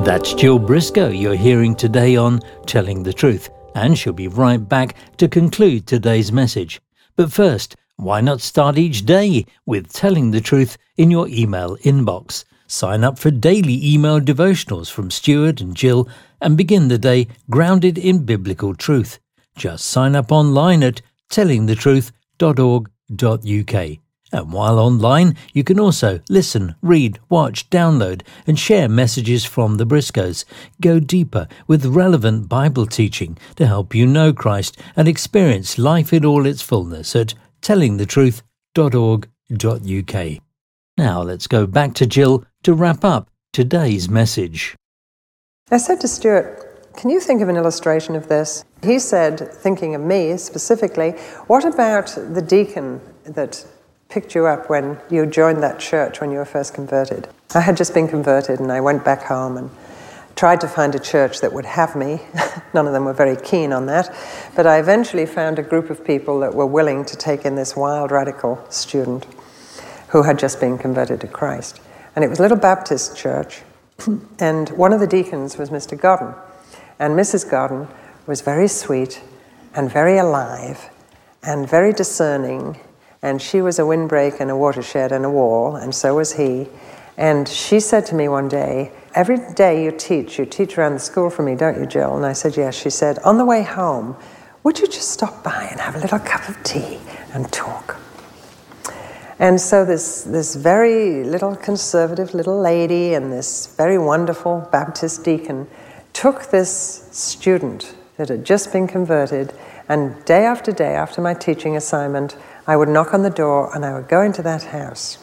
That's Jill Briscoe you're hearing today on Telling the Truth, and she'll be right back to conclude today's message. But first, why not start each day with telling the truth in your email inbox? Sign up for daily email devotionals from Stuart and Jill and begin the day grounded in biblical truth. Just sign up online at tellingthetruth.org.uk. And while online, you can also listen, read, watch, download and share messages from the Briscoes. Go deeper with relevant Bible teaching to help you know Christ and experience life in all its fullness at tellingthetruth.org.uk. Now let's go back to Jill to wrap up today's message. I said to Stuart, can you think of an illustration of this? He said, thinking of me specifically, what about the deacon that picked you up when you joined that church when you were first converted? I had just been converted and I went back home and tried to find a church that would have me. None of them were very keen on that. But I eventually found a group of people that were willing to take in this wild radical student who had just been converted to Christ. And it was a little Baptist church. And one of the deacons was Mr. Godden. And Mrs. Godden was very sweet and very alive and very discerning. And she was a windbreak and a watershed and a wall, and so was he. And she said to me one day, every day you teach around the school for me, don't you, Jill? And I said, yes. She said, on the way home, would you just stop by and have a little cup of tea and talk? And so this very little conservative little lady and this very wonderful Baptist deacon took this student that had just been converted, and day after my teaching assignment, I would knock on the door and I would go into that house.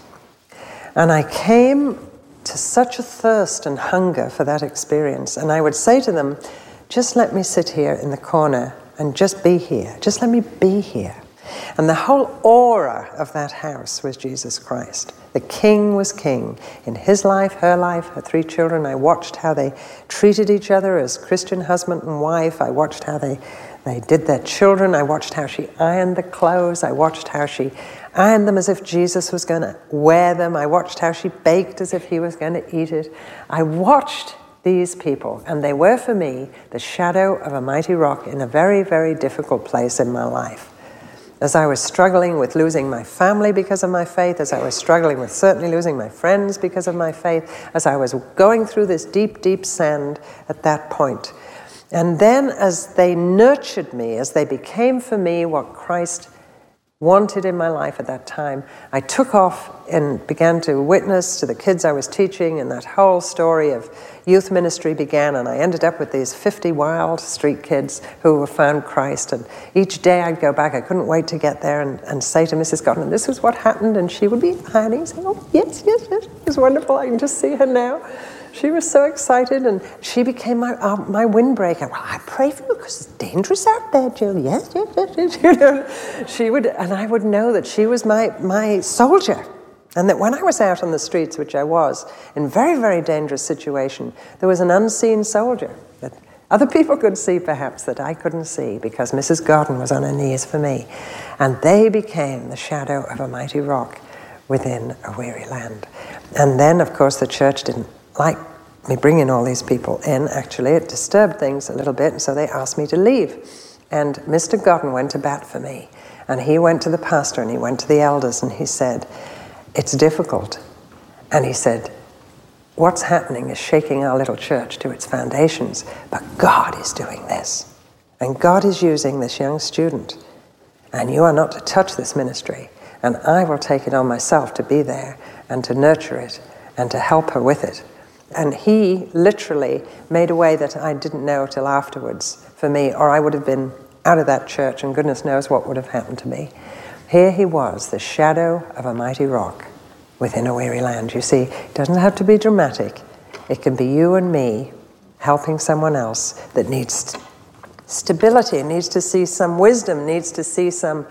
And I came to such a thirst and hunger for that experience. And I would say to them, just let me sit here in the corner and just be here. Just let me be here. And the whole aura of that house was Jesus Christ. The King was King. In his life, her 3 children, I watched how they treated each other as Christian husband and wife. I watched how they did their children. I watched how she ironed the clothes. I watched how she ironed them as if Jesus was going to wear them. I watched how she baked as if he was going to eat it. I watched these people, and they were for me the shadow of a mighty rock in a very, very difficult place in my life. As I was struggling with losing my family because of my faith, as I was struggling with certainly losing my friends because of my faith, as I was going through this deep, deep sand at that point. And then as they nurtured me, as they became for me what Christ wanted in my life at that time, I took off and began to witness to the kids I was teaching, and that whole story of youth ministry began, and I ended up with these 50 wild street kids who found Christ. And each day I'd go back, I couldn't wait to get there and say to Mrs. Godden, this is what happened, and she would be hiding, saying, oh, yes, it was wonderful, I can just see her now. She was so excited, and she became my windbreaker. Well, I pray for you because it's dangerous out there, Jill. Yes. You know, she would, and I would know that she was my soldier, and that when I was out on the streets, which I was, in very, very dangerous situation, there was an unseen soldier that other people could see, perhaps, that I couldn't see, because Mrs. Godden was on her knees for me, and they became the shadow of a mighty rock within a weary land. And then, of course, the church didn't like me bringing all these people in. Actually, it disturbed things a little bit, and so they asked me to leave. And Mr. Godden went to bat for me, and he went to the pastor and he went to the elders, and he said, it's difficult. And he said, what's happening is shaking our little church to its foundations, but God is doing this, and God is using this young student, and you are not to touch this ministry, and I will take it on myself to be there and to nurture it and to help her with it. And he literally made a way that I didn't know till afterwards for me, or I would have been out of that church and goodness knows what would have happened to me. Here he was, the shadow of a mighty rock within a weary land. You see, it doesn't have to be dramatic. It can be you and me helping someone else that needs stability, needs to see some wisdom, needs to see some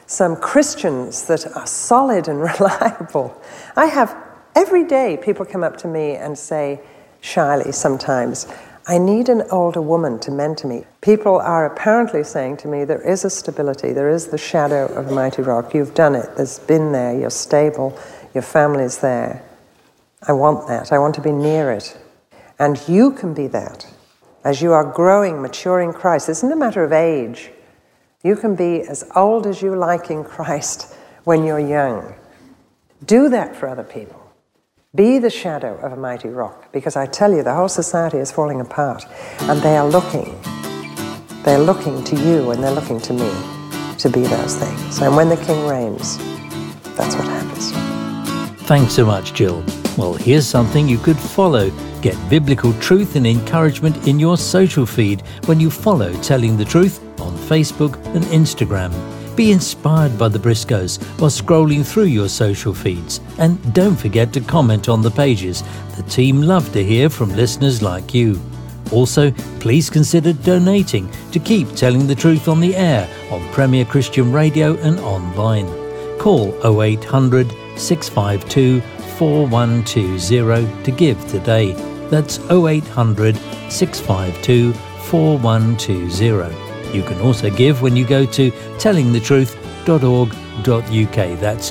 Christians that are solid and reliable. I have every day people come up to me and say, shyly sometimes, I need an older woman to mentor me. People are apparently saying to me, there is a stability, there is the shadow of a mighty rock. You've done it, there's been there, you're stable, your family's there. I want that, I want to be near it. And you can be that. As you are growing, maturing in Christ, it's not a matter of age. You can be as old as you like in Christ when you're young. Do that for other people. Be the shadow of a mighty rock, because I tell you, the whole society is falling apart, and they are looking. They're looking to you, and they're looking to me to be those things. And when the King reigns, that's what happens. Thanks so much, Jill. Well, here's something you could follow. Get biblical truth and encouragement in your social feed when you follow Telling the Truth on Facebook and Instagram. Be inspired by the Briscoes while scrolling through your social feeds. And don't forget to comment on the pages. The team love to hear from listeners like you. Also, please consider donating to keep Telling the Truth on the air on Premier Christian Radio and online. Call 0800 652 4120 to give today. That's 0800 652 4120. You can also give when you go to tellingthetruth.org.uk. That's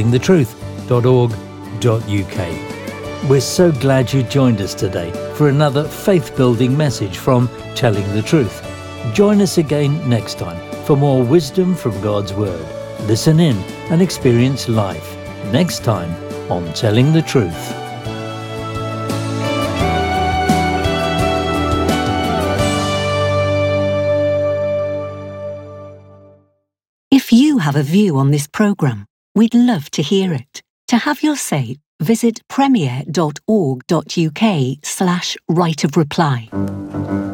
tellingthetruth.org.uk. We're so glad you joined us today for another faith-building message from Telling the Truth. Join us again next time for more wisdom from God's Word. Listen in and experience life next time on Telling the Truth. If you have a view on this programme, we'd love to hear it. To have your say, visit premier.org.uk/right of reply.